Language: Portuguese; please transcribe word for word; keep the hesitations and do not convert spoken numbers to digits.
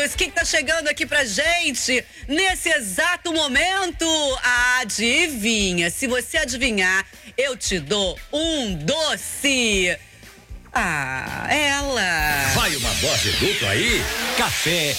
queridos, quem tá chegando aqui pra gente nesse exato momento? Adivinha, se você adivinhar, eu te dou um doce. Ah, ela. Vai uma dose dupla aí, café